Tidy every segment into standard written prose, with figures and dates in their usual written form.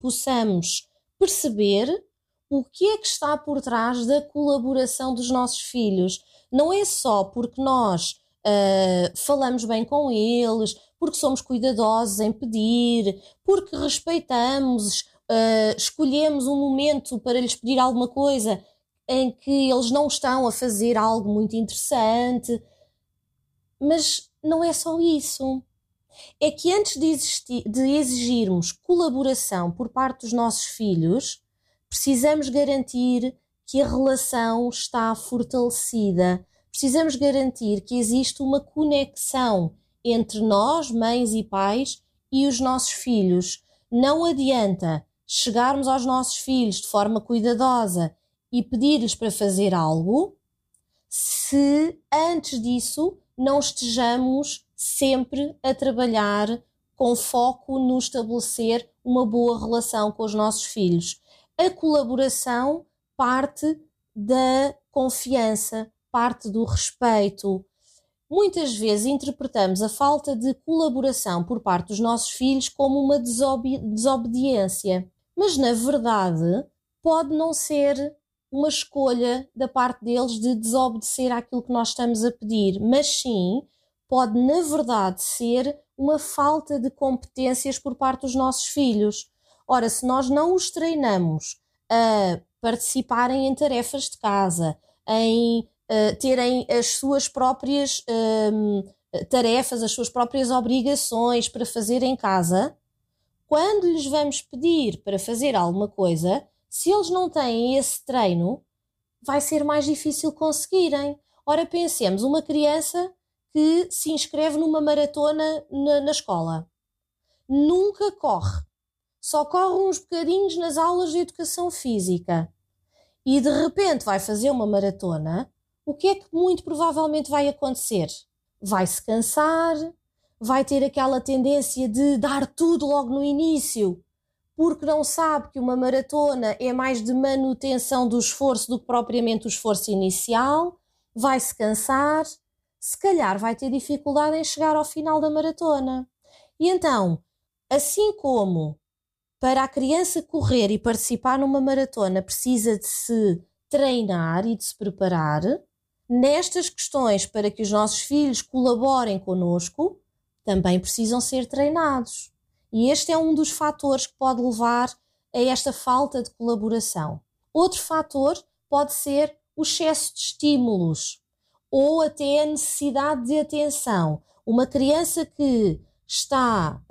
possamos perceber o que é que está por trás da colaboração dos nossos filhos. Não é só porque nós falamos bem com eles, porque somos cuidadosos em pedir, porque respeitamos, escolhemos um momento para lhes pedir alguma coisa em que eles não estão a fazer algo muito interessante. Mas não é só isso. É que antes de exigirmos colaboração por parte dos nossos filhos, precisamos garantir que a relação está fortalecida. Precisamos garantir que existe uma conexão entre nós, mães e pais, e os nossos filhos. Não adianta chegarmos aos nossos filhos de forma cuidadosa e pedir-lhes para fazer algo se antes disso não estejamos sempre a trabalhar com foco no estabelecer uma boa relação com os nossos filhos. A colaboração parte da confiança, parte do respeito. Muitas vezes interpretamos a falta de colaboração por parte dos nossos filhos como uma desobediência, mas na verdade pode não ser uma escolha da parte deles de desobedecer àquilo que nós estamos a pedir, mas sim pode na verdade ser uma falta de competências por parte dos nossos filhos. Ora, se nós não os treinamos a participarem em tarefas de casa, em terem as suas próprias tarefas, as suas próprias obrigações para fazer em casa, quando lhes vamos pedir para fazer alguma coisa, se eles não têm esse treino, vai ser mais difícil conseguirem. Ora, pensemos, uma criança que se inscreve numa maratona na escola. Nunca corre. Só corre uns bocadinhos nas aulas de educação física. E de repente vai fazer uma maratona. O que é que muito provavelmente vai acontecer? Vai se cansar, vai ter aquela tendência de dar tudo logo no início, porque não sabe que uma maratona é mais de manutenção do esforço do que propriamente o esforço inicial, vai se cansar, se calhar vai ter dificuldade em chegar ao final da maratona. E então, assim como para a criança correr e participar numa maratona precisa de se treinar e de se preparar, nestas questões para que os nossos filhos colaborem connosco, também precisam ser treinados. E este é um dos fatores que pode levar a esta falta de colaboração. Outro fator pode ser o excesso de estímulos ou até a necessidade de atenção. Uma criança que está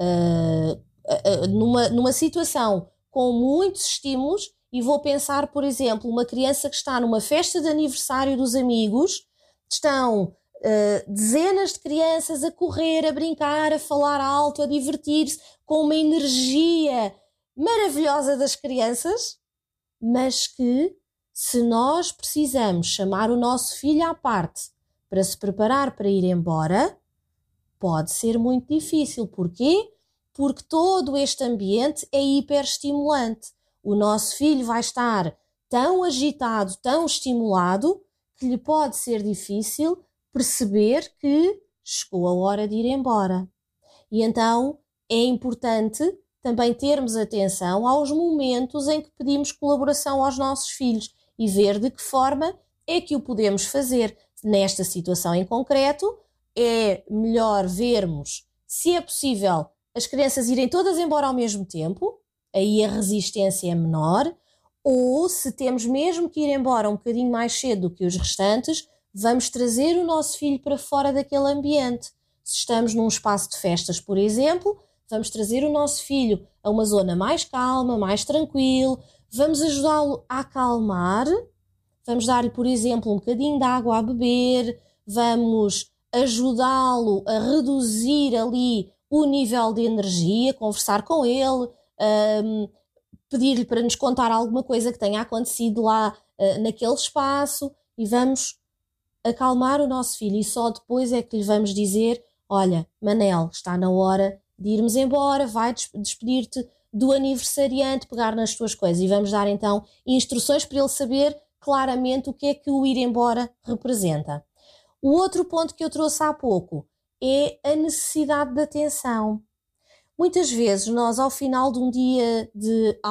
numa situação com muitos estímulos, e vou pensar, por exemplo, uma criança que está numa festa de aniversário dos amigos, estão dezenas de crianças a correr, a brincar, a falar alto, a divertir-se, com uma energia maravilhosa das crianças, mas que, se nós precisamos chamar o nosso filho à parte para se preparar para ir embora, pode ser muito difícil. Porquê? Porque todo este ambiente é hiperestimulante. O nosso filho vai estar tão agitado, tão estimulado, que lhe pode ser difícil perceber que chegou a hora de ir embora. E então é importante também termos atenção aos momentos em que pedimos colaboração aos nossos filhos e ver de que forma é que o podemos fazer. Nesta situação em concreto, é melhor vermos se é possível as crianças irem todas embora ao mesmo tempo, aí a resistência é menor, ou se temos mesmo que ir embora um bocadinho mais cedo do que os restantes, vamos trazer o nosso filho para fora daquele ambiente. Se estamos num espaço de festas, por exemplo, vamos trazer o nosso filho a uma zona mais calma, mais tranquilo, vamos ajudá-lo a acalmar, vamos dar-lhe, por exemplo, um bocadinho de água a beber, vamos ajudá-lo a reduzir ali o nível de energia, conversar com ele, pedir-lhe para nos contar alguma coisa que tenha acontecido lá naquele espaço, e vamos acalmar o nosso filho, e só depois é que lhe vamos dizer: olha, Manel, está na hora de irmos embora, vai despedir-te do aniversariante, pegar nas tuas coisas, e vamos dar então instruções para ele saber claramente o que é que o ir embora representa. O outro ponto que eu trouxe há pouco é a necessidade de atenção. Muitas vezes nós, ao final de um dia de